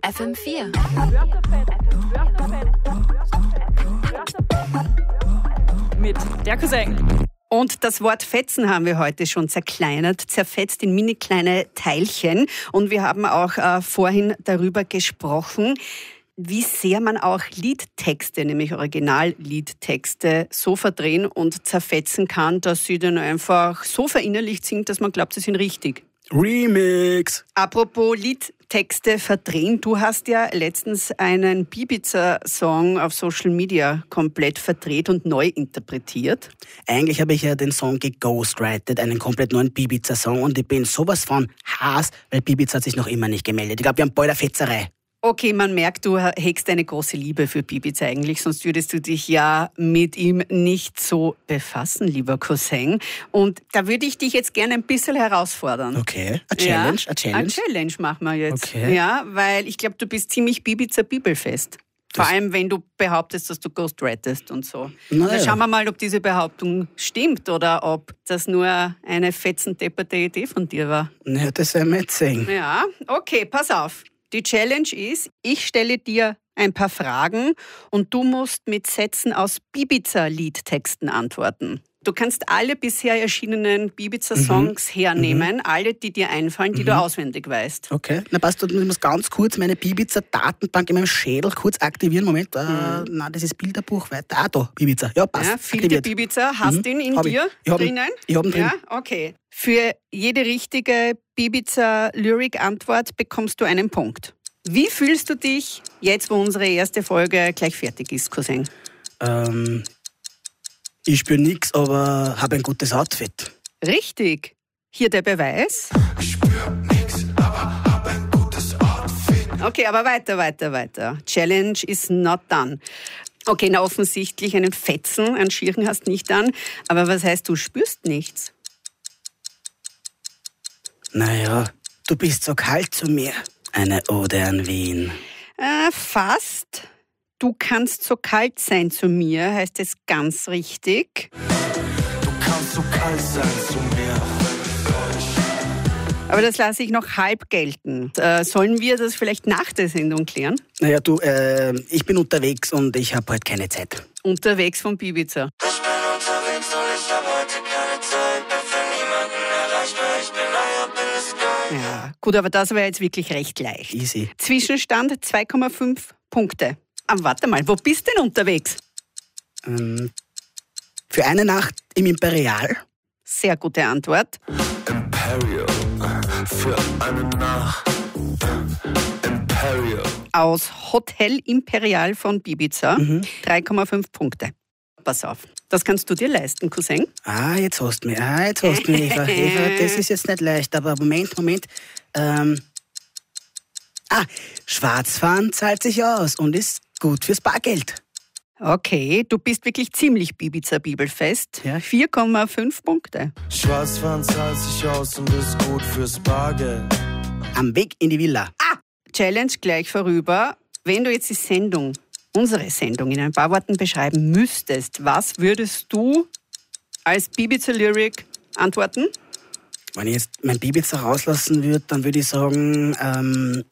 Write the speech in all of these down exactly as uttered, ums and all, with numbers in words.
F M vier. Mit der Cousin. Und das Wort fetzen haben wir heute schon zerkleinert, zerfetzt in mini kleine Teilchen. Und wir haben auch äh, vorhin darüber gesprochen, wie sehr man auch Liedtexte, nämlich Originalliedtexte, so verdrehen und zerfetzen kann, dass sie dann einfach so verinnerlicht sind, dass man glaubt, sie sind richtig. Remix! Apropos Liedtexte verdrehen, du hast ja letztens einen Bibiza-Song auf Social Media komplett verdreht und neu interpretiert. Eigentlich habe ich ja den Song geghostwritet, einen komplett neuen Bibiza-Song, und ich bin sowas von Hass, weil Bibiza hat sich noch immer nicht gemeldet. Ich glaube, wir haben bald eine Fetzerei. Okay, man merkt, du hegst eine große Liebe für Bibiza eigentlich, sonst würdest du dich ja mit ihm nicht so befassen, lieber Cousin. Und da würde ich dich jetzt gerne ein bisschen herausfordern. Okay, eine Challenge, ja, eine Challenge. Eine Challenge machen wir jetzt. Okay. Ja, weil ich glaube, du bist ziemlich Bibiza-Bibelfest. Vor allem, wenn du behauptest, dass du ghostwritest und so. Na Dann ja. schauen wir mal, ob diese Behauptung stimmt oder ob das nur eine fetzendepperte Idee von dir war. Ja, das werden wir jetzt sehen. Ja, okay, pass auf. Die Challenge ist, ich stelle dir ein paar Fragen und du musst mit Sätzen aus Bibiza-Liedtexten antworten. Du kannst alle bisher erschienenen Bibiza-Songs Mhm. hernehmen, alle, die dir einfallen, die Mhm. du auswendig weißt. Okay, na passt, ich muss ganz kurz meine Bibiza-Datenbank in meinem Schädel kurz aktivieren. Moment, äh, Mhm. nein, das ist Bilderbuch weiter. Ah, da, Bibiza. Ja, passt. Ja, Filter aktiviert. Bibiza, hast Mhm. ihn in Hab ich. dir Ich hab ihn. drinnen? Ich hab ihn drin. Ja, okay. Für jede richtige Bibiza-Lyrik-Antwort bekommst du einen Punkt. Wie fühlst du dich jetzt, wo unsere erste Folge gleich fertig ist, Cousin? Ähm, ich spüre nichts, aber habe ein gutes Outfit. Richtig. Hier der Beweis. Ich spür nix, aber hab ein gutes Outfit. Okay, aber weiter, weiter, weiter. Challenge is not done. Okay, na offensichtlich einen Fetzen, einen Schirchen hast nicht an. Aber was heißt, du spürst nichts? Naja, du bist so kalt zu mir. Eine Ode an Wien. Äh, fast. Du kannst so kalt sein zu mir, heißt es ganz richtig. Du kannst so kalt sein zu mir. Aber das lasse ich noch halb gelten. Äh, sollen wir das vielleicht nach der Sendung klären? Naja, du, äh, ich bin unterwegs und ich habe heute keine Zeit. Unterwegs von Bibiza. Ich bin unterwegs und ich hab heute keine Zeit. Bin für niemanden erreichbar. Ich bin high up in the sky. Ja, gut, aber das war jetzt wirklich recht leicht. Easy. Zwischenstand zwei Komma fünf Punkte. Aber warte mal, wo bist du denn unterwegs? Ähm, für eine Nacht im Imperial. Sehr gute Antwort. Imperial. Für eine Nacht. Imperial. Aus Hotel Imperial von Bibiza. drei Komma fünf Punkte. Pass auf, das kannst du dir leisten, Cousin. Ah, jetzt hast du mich. Ah, jetzt hast du mich, Eva. Eva, das ist jetzt nicht leicht, aber Moment, Moment. Ähm, ah, Schwarzfahren zahlt sich aus und ist gut fürs Bargeld. Okay, du bist wirklich ziemlich Bibiza-Bibelfest. Ja. vier Komma fünf Punkte. Schwarzfahren zahlt sich aus und ist gut fürs Bargeld. Am Weg in die Villa. Ah, Challenge gleich vorüber. Wenn du jetzt die Sendung, unsere Sendung, in ein paar Worten beschreiben müsstest, was würdest du als Bibiza-Lyrik antworten? Wenn ich jetzt mein Bibiza rauslassen würde, dann würde ich sagen, ähm,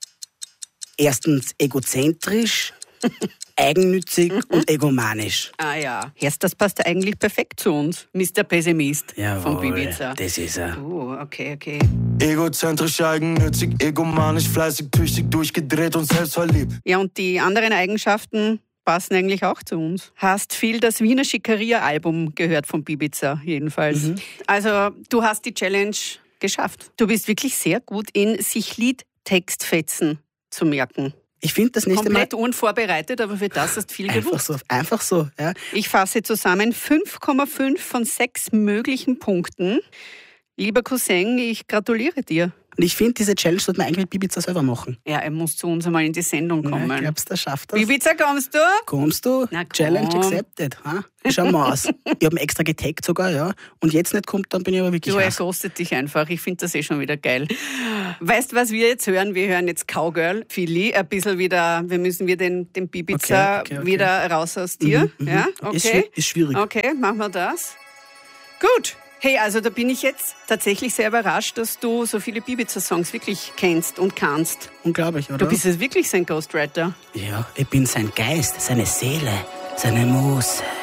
erstens egozentrisch, eigennützig und egomanisch. Ah ja. Erst, das passt eigentlich perfekt zu uns, Mister Pessimist von Jawohl, Bibiza. das ist er. Oh, okay, okay. Egozentrisch, eigennützig, egomanisch, fleißig, tüchtig, durchgedreht und selbstverliebt. Ja, und die anderen Eigenschaften passen eigentlich auch zu uns. Hast viel das Wiener Schickeria-Album gehört von Bibiza, jedenfalls. Mhm. Also, du hast die Challenge geschafft. Du bist wirklich sehr gut in sich Liedtextfetzen zu merken. Ich finde das nächste Komplett Mal unvorbereitet, aber für das hast du viel einfach gewusst. so, einfach so. Ja. Ich fasse zusammen fünf Komma fünf von sechs möglichen Punkten. Lieber Cousin, ich gratuliere dir. Und ich finde, diese Challenge sollte man eigentlich mit Bibiza selber machen. Ja, er muss zu uns einmal in die Sendung kommen. Ja, glaubst du, der schafft das? Bibiza, kommst du? Kommst du? Na, komm. Challenge accepted. Ha? Schauen wir aus. Ich habe ihn extra getaggt sogar, ja. Und jetzt nicht kommt, dann bin ich aber wirklich Du, er heiß. ghostet dich einfach. Ich finde das eh schon wieder geil. Weißt du, was wir jetzt hören? Wir hören jetzt Cowgirl, Philly, ein bisschen wieder, wir müssen wir den, den Bibiza Okay, okay, okay. wieder raus aus dir. Mhm, mhm. Ja, Ist okay. schwi- ist schwierig. Okay, machen wir das. Gut, Hey, also da bin ich jetzt tatsächlich sehr überrascht, dass du so viele Ibiza-Songs wirklich kennst und kannst. Unglaublich, oder? Du bist jetzt wirklich sein Ghostwriter. Ja, ich bin sein Geist, seine Seele, seine Muse.